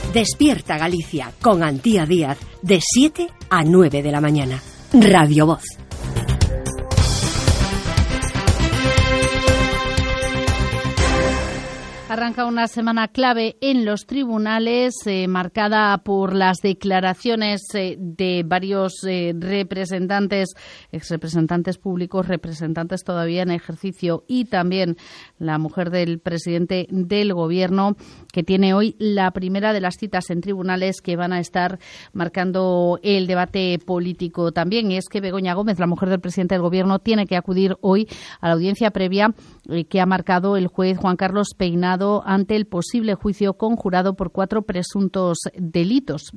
Despierta Galicia con Antía Díaz de 7 a 9 de la mañana. Radio Voz. Arranca una semana clave en los tribunales, marcada por las declaraciones de varios representantes, exrepresentantes públicos, representantes todavía en ejercicio, y también la mujer del presidente del Gobierno, que tiene hoy la primera de las citas en tribunales que van a estar marcando el debate político también. Y es que Begoña Gómez, la mujer del presidente del Gobierno, tiene que acudir hoy a la audiencia previa que ha marcado el juez Juan Carlos Peinado ante el posible juicio conjurado por 4 presuntos delitos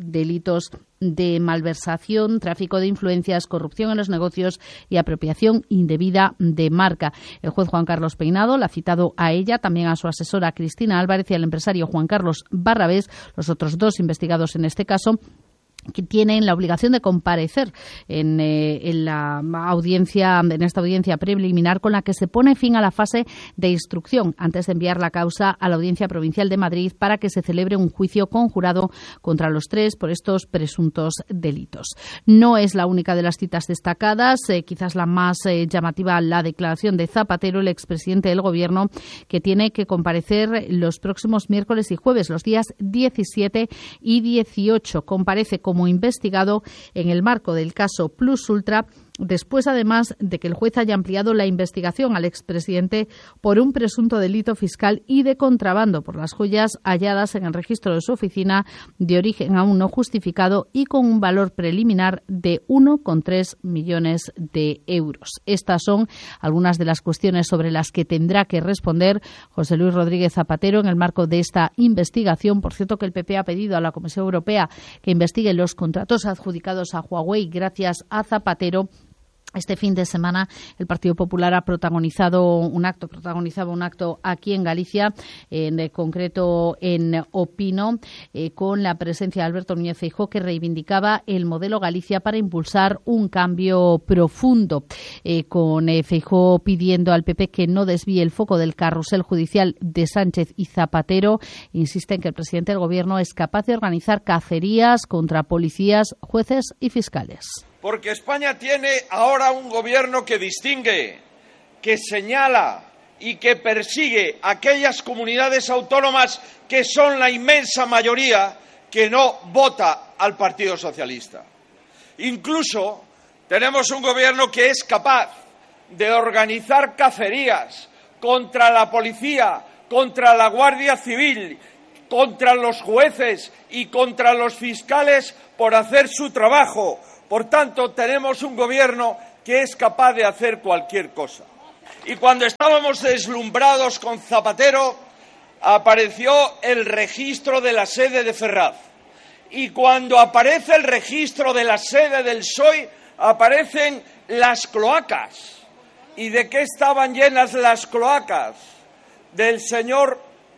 de malversación, tráfico de influencias, corrupción en los negocios y apropiación indebida de marca. El juez Juan Carlos Peinado la ha citado a ella, también a su asesora Cristina Álvarez y al empresario Juan Carlos Barrabés, los otros 2 investigados en este caso, que tienen la obligación de comparecer en esta audiencia preliminar con la que se pone fin a la fase de instrucción antes de enviar la causa a la Audiencia Provincial de Madrid para que se celebre un juicio conjurado contra los 3 por estos presuntos delitos. No es la única de las citas destacadas, quizás la más llamativa, la declaración de Zapatero, el expresidente del Gobierno, que tiene que comparecer los próximos miércoles y jueves, los días 17 y 18. Comparece como investigado en el marco del caso Plus Ultra, después además de que el juez haya ampliado la investigación al expresidente por un presunto delito fiscal y de contrabando por las joyas halladas en el registro de su oficina, de origen aún no justificado y con un valor preliminar de 1,3 millones de euros. Estas son algunas de las cuestiones sobre las que tendrá que responder José Luis Rodríguez Zapatero en el marco de esta investigación. Por cierto, que el PP ha pedido a la Comisión Europea que investigue los contratos adjudicados a Huawei gracias a Zapatero. Este fin de semana el Partido Popular ha protagonizaba un acto aquí en Galicia, en concreto en Opino, con la presencia de Alberto Núñez Feijóo, que reivindicaba el modelo Galicia para impulsar un cambio profundo, con Feijóo pidiendo al PP que no desvíe el foco del carrusel judicial de Sánchez y Zapatero. Insiste en que el presidente del Gobierno es capaz de organizar cacerías contra policías, jueces y fiscales. Porque España tiene ahora un gobierno que distingue, que señala y que persigue aquellas comunidades autónomas que son la inmensa mayoría que no vota al Partido Socialista. Incluso tenemos un gobierno que es capaz de organizar cacerías contra la policía, contra la Guardia Civil, contra los jueces y contra los fiscales por hacer su trabajo. Por tanto, tenemos un gobierno que es capaz de hacer cualquier cosa. Y cuando estábamos deslumbrados con Zapatero, apareció el registro de la sede de Ferraz. Y cuando aparece el registro de la sede del PSOE, aparecen las cloacas. ¿Y de qué estaban llenas las cloacas? Del señor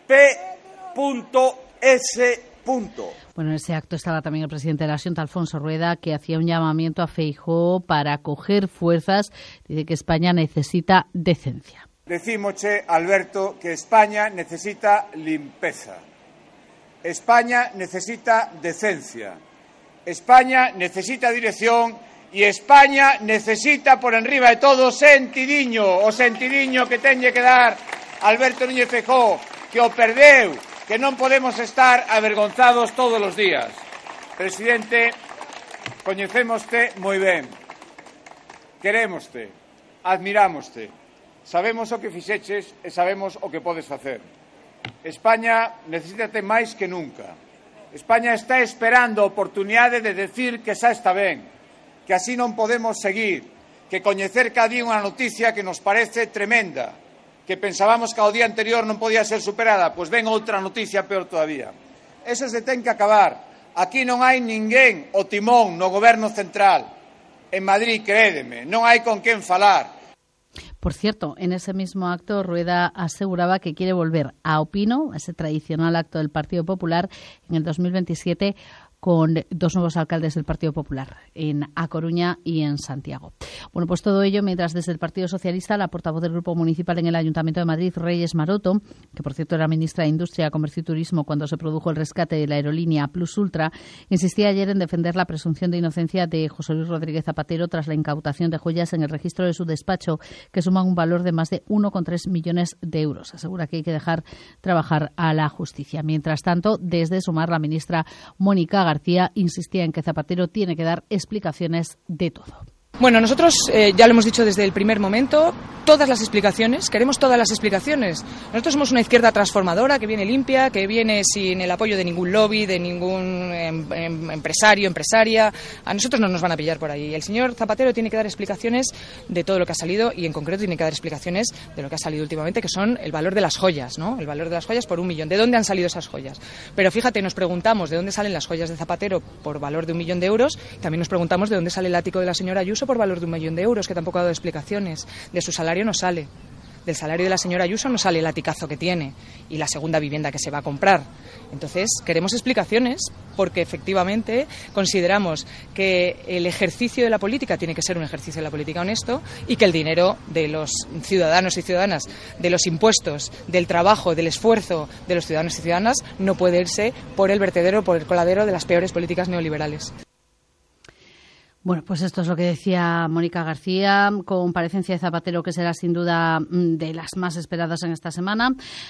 P.S. Bueno, en ese acto estaba también el presidente de la Xunta, Alfonso Rueda, que hacía un llamamiento a Feijóo para coger fuerzas. Dice que España necesita decencia. Decímoche, Alberto, que España necesita limpeza. España necesita decencia. España necesita dirección y España necesita, por enriba de todo, sentidiño. O sentidiño que teñe que dar Alberto Núñez Feijóo, que o perdeu, que non podemos estar avergonzados todos os días. Presidente, coñecémoste moi ben, querémoste, admirámoste, sabemos o que fixeches e sabemos o que podes facer. España necesítate máis que nunca. España está esperando a oportunidade de decir que xa está ben, que así non podemos seguir, que coñecer cada día unha noticia que nos parece tremenda, que pensábamos que ao día anterior non podía ser superada, pois ven outra noticia peor todavía. Eso se ten que acabar. Aquí non hai ninguén o timón no goberno central. En Madrid, crédeme, non hai con quen falar. Por cierto, en ese mismo acto, Rueda aseguraba que quiere volver a Opino, ese tradicional acto del Partido Popular, en el 2027, con 2 nuevos alcaldes del Partido Popular, en A Coruña y en Santiago. Bueno, pues todo ello mientras desde el Partido Socialista la portavoz del Grupo Municipal en el Ayuntamiento de Madrid, Reyes Maroto, que por cierto era ministra de Industria, Comercio y Turismo cuando se produjo el rescate de la aerolínea Plus Ultra, insistía ayer en defender la presunción de inocencia de José Luis Rodríguez Zapatero tras la incautación de joyas en el registro de su despacho, que suman un valor de más de 1,3 millones de euros. Asegura que hay que dejar trabajar a la justicia. Mientras tanto, desde Sumar, la ministra Mónica García insistía en que Zapatero tiene que dar explicaciones de todo. Bueno, nosotros ya lo hemos dicho desde el primer momento, todas las explicaciones, queremos todas las explicaciones. Nosotros somos una izquierda transformadora que viene limpia, que viene sin el apoyo de ningún lobby, de ningún empresario, empresaria. A nosotros no nos van a pillar por ahí. El señor Zapatero tiene que dar explicaciones de todo lo que ha salido y en concreto tiene que dar explicaciones de lo que ha salido últimamente, que son el valor de las joyas, ¿no? El valor de las joyas por 1 millón. ¿De dónde han salido esas joyas? Pero fíjate, nos preguntamos de dónde salen las joyas de Zapatero por valor de 1 millón de euros. También nos preguntamos de dónde sale el ático de la señora Ayuso por valor de 1 millón de euros, que tampoco ha dado explicaciones. De su salario no sale. Del salario de la señora Ayuso no sale el aticazo que tiene y la segunda vivienda que se va a comprar. Entonces, queremos explicaciones porque efectivamente consideramos que el ejercicio de la política tiene que ser un ejercicio de la política honesto y que el dinero de los ciudadanos y ciudadanas, de los impuestos, del trabajo, del esfuerzo de los ciudadanos y ciudadanas no puede irse por el vertedero, por el coladero de las peores políticas neoliberales. Bueno, pues esto es lo que decía Mónica García, comparecencia de Zapatero que será sin duda de las más esperadas en esta semana,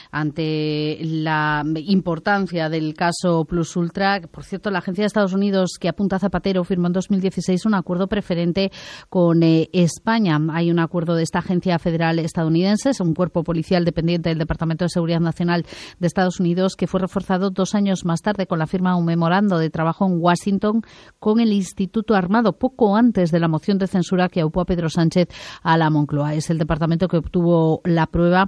ante la importancia del caso Plus Ultra. Por cierto, la agencia de Estados Unidos que apunta a Zapatero firmó en 2016 un acuerdo preferente con España. Hay un acuerdo de esta agencia federal estadounidense, es un cuerpo policial dependiente del Departamento de Seguridad Nacional de Estados Unidos, que fue reforzado 2 años más tarde con la firma de un memorando de trabajo en Washington con el Instituto Armado, poco antes de la moción de censura que aupó a Pedro Sánchez a la Moncloa. Es el departamento que obtuvo la prueba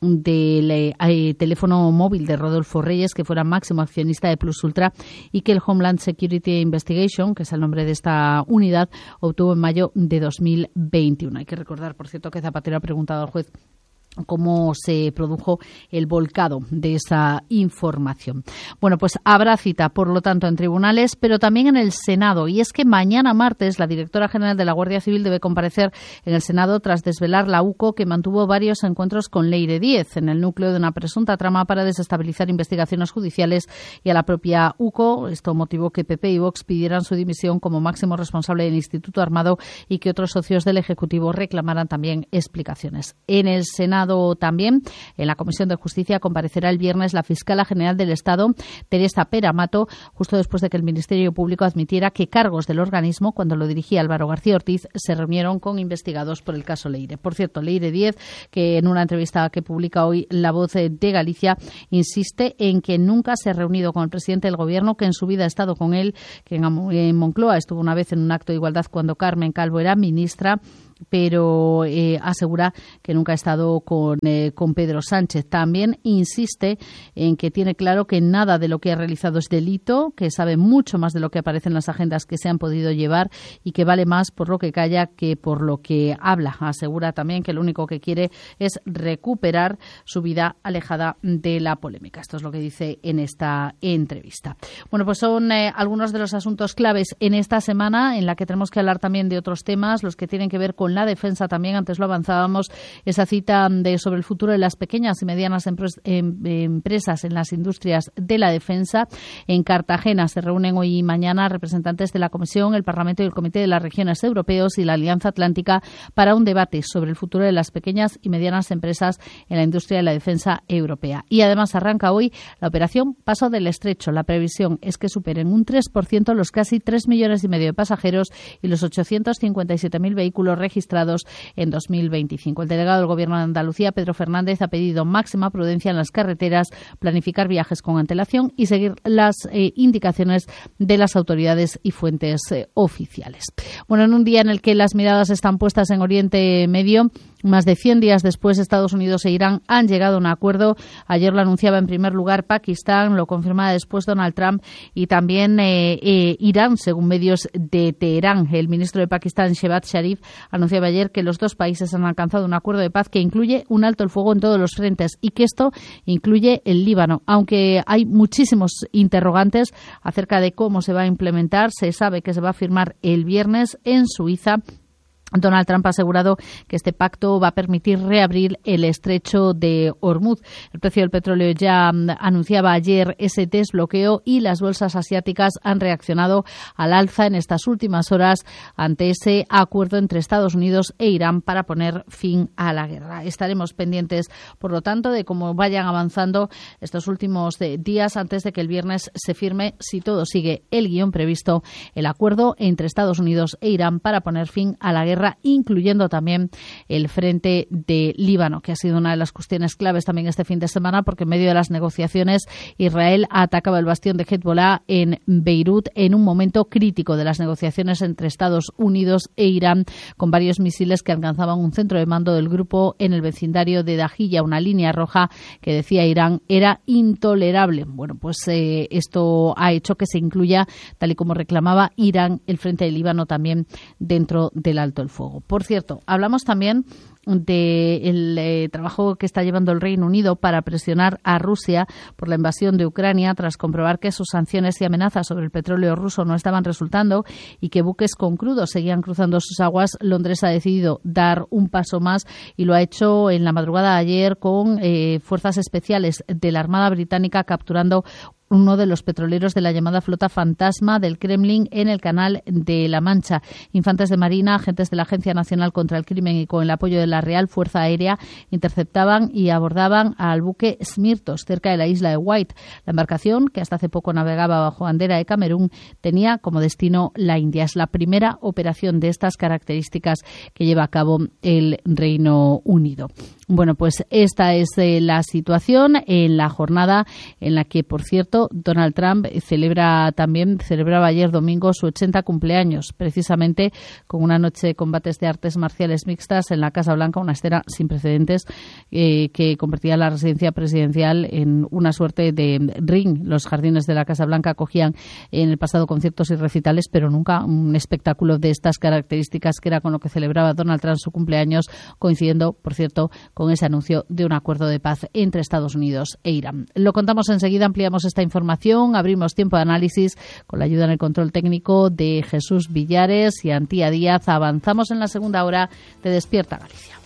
del teléfono móvil de Rodolfo Reyes, que fuera máximo accionista de Plus Ultra, y que el Homeland Security Investigation, que es el nombre de esta unidad, obtuvo en mayo de 2021. Hay que recordar, por cierto, que Zapatero ha preguntado al juez cómo se produjo el volcado de esa información. Bueno, pues habrá cita, por lo tanto, en tribunales, pero también en el Senado. Y es que mañana martes la directora general de la Guardia Civil debe comparecer en el Senado tras desvelar la UCO que mantuvo varios encuentros con Leire Díez en el núcleo de una presunta trama para desestabilizar investigaciones judiciales y a la propia UCO. Esto motivó que PP y Vox pidieran su dimisión como máximo responsable del Instituto Armado y que otros socios del Ejecutivo reclamaran también explicaciones. En el Senado también, en la Comisión de Justicia, comparecerá el viernes la fiscala general del Estado, Teresa Peramato, justo después de que el Ministerio Público admitiera que cargos del organismo, cuando lo dirigía Álvaro García Ortiz, se reunieron con investigados por el caso Leire. Por cierto, Leire Díez, que en una entrevista que publica hoy La Voz de Galicia, insiste en que nunca se ha reunido con el presidente del Gobierno, que en su vida ha estado con él, que en Moncloa estuvo una vez en un acto de igualdad cuando Carmen Calvo era ministra, pero asegura que nunca ha estado con Pedro Sánchez. También insiste en que tiene claro que nada de lo que ha realizado es delito, que sabe mucho más de lo que aparece en las agendas que se han podido llevar y que vale más por lo que calla que por lo que habla. Asegura también que lo único que quiere es recuperar su vida alejada de la polémica. Esto es lo que dice en esta entrevista. Bueno, pues son algunos de los asuntos claves en esta semana, en la que tenemos que hablar también de otros temas, los que tienen que ver con la defensa también. Antes lo avanzábamos, esa cita sobre el futuro de las pequeñas y medianas empresas en las industrias de la defensa. En Cartagena se reúnen hoy y mañana representantes de la Comisión, el Parlamento y el Comité de las Regiones Europeos y la Alianza Atlántica para un debate sobre el futuro de las pequeñas y medianas empresas en la industria de la defensa europea. Y además arranca hoy la operación Paso del Estrecho. La previsión es que superen un 3% los casi 3,5 millones de pasajeros y los 857.000 vehículos registrados en 2025. El delegado del Gobierno de Andalucía, Pedro Fernández, ha pedido máxima prudencia en las carreteras, planificar viajes con antelación y seguir las indicaciones de las autoridades y fuentes oficiales. Bueno, en un día en el que las miradas están puestas en Oriente Medio, Más de 100 días después, Estados Unidos e Irán han llegado a un acuerdo. Ayer lo anunciaba en primer lugar Pakistán, lo confirmaba después Donald Trump y también Irán, según medios de Teherán. El ministro de Pakistán, Shehbaz Sharif, anunciaba ayer que los dos países han alcanzado un acuerdo de paz que incluye un alto el fuego en todos los frentes y que esto incluye el Líbano. Aunque hay muchísimos interrogantes acerca de cómo se va a implementar, se sabe que se va a firmar el viernes en Suiza. Donald Trump ha asegurado que este pacto va a permitir reabrir el estrecho de Hormuz. El precio del petróleo ya anunciaba ayer ese desbloqueo y las bolsas asiáticas han reaccionado al alza en estas últimas horas ante ese acuerdo entre Estados Unidos e Irán para poner fin a la guerra. Estaremos pendientes, por lo tanto, de cómo vayan avanzando estos últimos días antes de que el viernes se firme, si todo sigue el guión previsto, el acuerdo entre Estados Unidos e Irán para poner fin a la guerra, incluyendo también el frente de Líbano, que ha sido una de las cuestiones claves también este fin de semana, porque en medio de las negociaciones Israel atacaba el bastión de Hezbollah en Beirut en un momento crítico de las negociaciones entre Estados Unidos e Irán, con varios misiles que alcanzaban un centro de mando del grupo en el vecindario de Dajilla, una línea roja que decía Irán era intolerable. Bueno, pues esto ha hecho que se incluya, tal y como reclamaba Irán, el frente de Líbano también dentro del alto el fuego. Por cierto, hablamos también del trabajo que está llevando el Reino Unido para presionar a Rusia por la invasión de Ucrania, tras comprobar que sus sanciones y amenazas sobre el petróleo ruso no estaban resultando y que buques con crudo seguían cruzando sus aguas. Londres ha decidido dar un paso más y lo ha hecho en la madrugada de ayer con fuerzas especiales de la Armada Británica capturando uno de los petroleros de la llamada flota fantasma del Kremlin en el Canal de la Mancha. Infantes de Marina, agentes de la Agencia Nacional contra el Crimen y con el apoyo de la Real Fuerza Aérea interceptaban y abordaban al buque Smirtos cerca de la isla de White. La embarcación, que hasta hace poco navegaba bajo bandera de Camerún, tenía como destino la India. Es la primera operación de estas características que lleva a cabo el Reino Unido. Bueno, pues esta es la situación en la jornada en la que, por cierto, Donald Trump celebraba ayer domingo su 80 cumpleaños, precisamente con una noche de combates de artes marciales mixtas en la Casa Blanca, una escena sin precedentes que convertía la residencia presidencial en una suerte de ring. Los jardines de la Casa Blanca acogían en el pasado conciertos y recitales, pero nunca un espectáculo de estas características, que era con lo que celebraba Donald Trump su cumpleaños, coincidiendo, por cierto, con ese anuncio de un acuerdo de paz entre Estados Unidos e Irán. Lo contamos enseguida, ampliamos esta información, abrimos tiempo de análisis con la ayuda en el control técnico de Jesús Villares y Antía Díaz. Avanzamos en la segunda hora de Despierta Galicia.